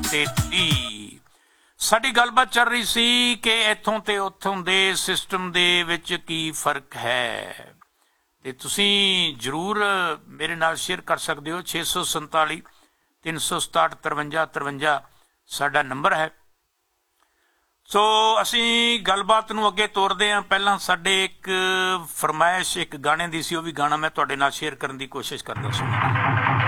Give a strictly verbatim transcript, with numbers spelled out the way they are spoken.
ਤੇ ਤੀਹ। ਸਾਡੀ ਗੱਲਬਾਤ ਚੱਲ ਰਹੀ ਸੀ ਕਿ ਇੱਥੋਂ ਤੇ ਉੱਥੋਂ ਦੇ ਸਿਸਟਮ ਦੇ ਵਿੱਚ ਕੀ ਫਰਕ ਹੈ, ਤੇ ਤੁਸੀਂ ਜ਼ਰੂਰ ਮੇਰੇ ਨਾਲ ਸ਼ੇਅਰ ਕਰ ਸਕਦੇ ਹੋ। ਛੇ ਸੌ ਸੰਤਾਲੀ ਤਿੰਨ ਸੌ ਸਤਾਹਠ ਤਰਵੰਜਾ ਤਰਵੰਜਾ ਸਾਡਾ ਨੰਬਰ ਹੈ। ਸੋ ਅਸੀਂ ਗੱਲਬਾਤ ਨੂੰ ਅੱਗੇ ਤੋਰਦੇ ਹਾਂ। ਪਹਿਲਾਂ ਸਾਡੇ ਇੱਕ ਫਰਮਾਇਸ਼ ਇੱਕ ਗਾਣੇ ਦੀ ਸੀ, ਉਹ ਵੀ ਗਾਣਾ ਮੈਂ ਤੁਹਾਡੇ ਨਾਲ ਸ਼ੇਅਰ ਕਰਨ ਦੀ ਕੋਸ਼ਿਸ਼ ਕਰਦਾ ਸੀ।